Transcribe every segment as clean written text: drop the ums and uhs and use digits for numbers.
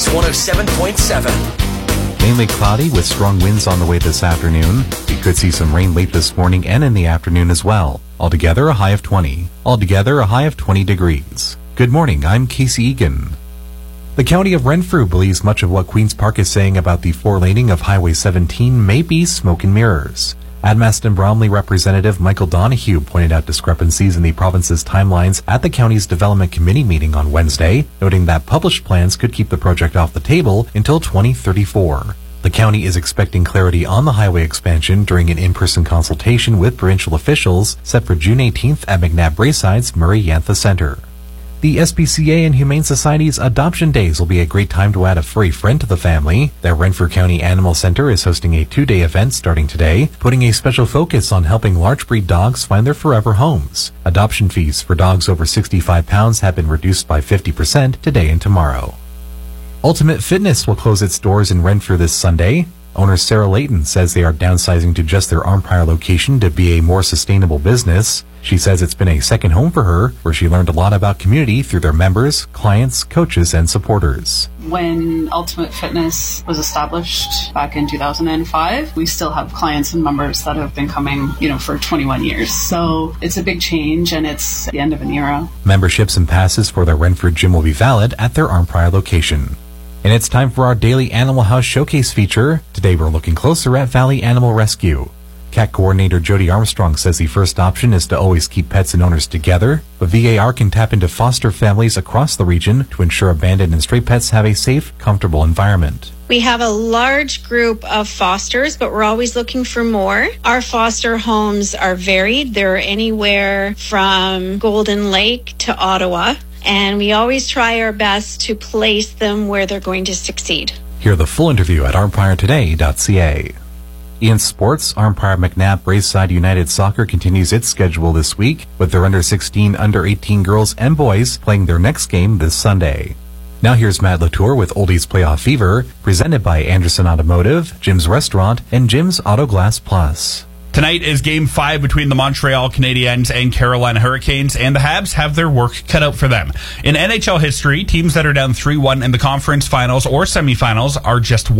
107.7. Mainly cloudy with strong winds on the way this afternoon. We could see some rain late this morning and in the afternoon as well. Altogether, a high of 20. Altogether, a high of 20 degrees. Good morning, I'm Casey Egan. The County of Renfrew believes much of what Queen's Park is saying about the four-laning of Highway 17 may be smoke and mirrors. Admaston Bromley Representative Michael Donahue pointed out discrepancies in the province's timelines at the county's Development Committee meeting on Wednesday, noting that published plans could keep the project off the table until 2034. The county is expecting clarity on the highway expansion during an in-person consultation with provincial officials set for June 18th at McNabb Brayside's Murray Yantha Center. The SPCA and Humane Society's Adoption Days will be a great time to add a furry friend to the family. Their Renfrew County Animal Center is hosting a 2-day event starting today, putting a special focus on helping large breed dogs find their forever homes. Adoption fees for dogs over 65 pounds have been reduced by 50% today and tomorrow. Ultimate Fitness will close its doors in Renfrew this Sunday. Owner Sarah Layton says they are downsizing to just their Arnprior location to be a more sustainable business. She says it's been a second home for her, where she learned a lot about community through their members, clients, coaches, and supporters. When Ultimate Fitness was established back in 2005, we still have clients and members that have been coming, for 21 years. So it's a big change, and it's the end of an era. Memberships and passes for their Renfrew gym will be valid at their Arnprior location. And it's time for our daily Animal House Showcase feature. Today we're looking closer at Valley Animal Rescue. Cat Coordinator Jody Armstrong says the first option is to always keep pets and owners together, but VAR can tap into foster families across the region to ensure abandoned and stray pets have a safe, comfortable environment. We have a large group of fosters, but we're always looking for more. Our foster homes are varied. They're anywhere from Golden Lake to Ottawa, and we always try our best to place them where they're going to succeed. Hear the full interview at armpriortoday.ca. In sports, Arnprior McNabb Braeside United Soccer continues its schedule this week, with their under-16, under-18 girls and boys playing their next game this Sunday. Now here's Matt Latour with Oldies Playoff Fever, presented by Anderson Automotive, Jim's Restaurant, and Jim's Auto Glass Plus. Tonight is Game 5 between the Montreal Canadiens and Carolina Hurricanes, and the Habs have their work cut out for them. In NHL history, teams that are down 3-1 in the conference finals or semifinals are just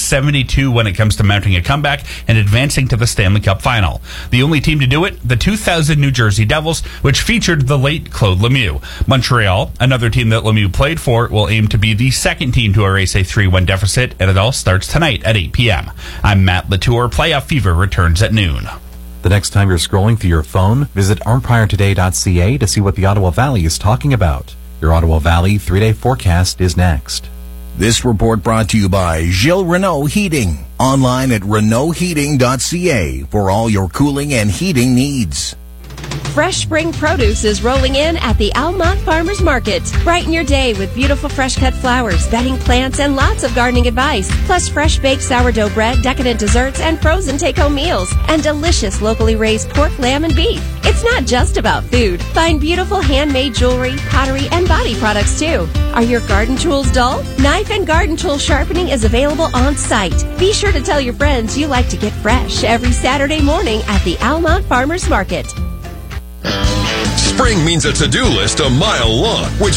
1-72 when it comes to mounting a comeback and advancing to the Stanley Cup final. The only team to do it, the 2000 New Jersey Devils, which featured the late Claude Lemieux. Montreal, another team that Lemieux played for, will aim to be the second team to erase a 3-1 deficit, and it all starts tonight at 8 p.m. I'm Matt Latour. Playoff Fever returns at noon. The next time you're scrolling through your phone, visit armpriortoday.ca to see what the Ottawa Valley is talking about. Your Ottawa Valley 3-day forecast is next. This report brought to you by Gilles Renault Heating. Online at renaultheating.ca for all your cooling and heating needs. Fresh spring produce is rolling in at the Almont Farmers Market. Brighten your day with beautiful fresh-cut flowers, bedding plants, and lots of gardening advice. Plus fresh baked sourdough bread, decadent desserts, and frozen take-home meals. And delicious locally raised pork, lamb, and beef. It's not just about food. Find beautiful handmade jewelry, pottery, and body products, too. Are your garden tools dull? Knife and garden tool sharpening is available on site. Be sure to tell your friends you like to get fresh every Saturday morning at the Almont Farmers Market. Spring means a to-do list a mile long, which